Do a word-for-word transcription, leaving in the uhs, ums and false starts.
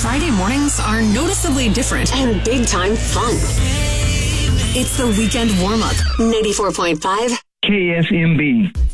Friday mornings are noticeably different and big time fun. It's the weekend warm-up. ninety-four point five K S M B.